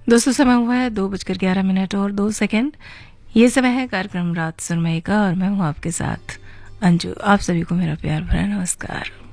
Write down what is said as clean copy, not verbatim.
दोस्तों समय हुआ है 2:11 और 2 सेकंड। ये समय है कार्यक्रम रात सुनमई का और मैं हूँ आपके साथ अंजू। आप सभी को मेरा प्यार भरा नमस्कार।